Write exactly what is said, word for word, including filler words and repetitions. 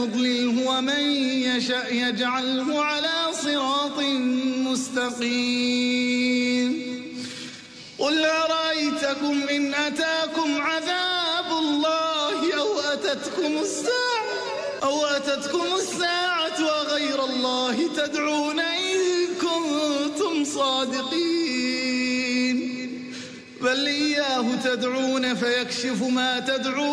يضلله ومن يشأ يجعله على صراط مستقيم قل أرأيتكم إن أتاكم عذاب الله أو أتتكم الساعة أو أتتكم الساعة وغير الله تدعون إن كنتم صادقين بل إياه تدعون فيكشف ما تدعون